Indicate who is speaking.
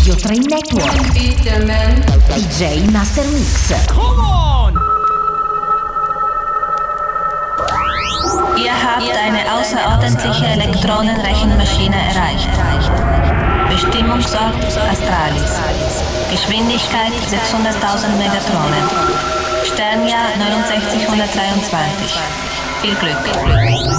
Speaker 1: Radio Train Network. DJ Master Mix.
Speaker 2: Come on!
Speaker 3: Ihr habt eine außerordentliche Elektronenrechenmaschine erreicht. Bestimmungsort Astralis. Geschwindigkeit 600.000 Megatronen. Sternjahr 6923. Viel Glück.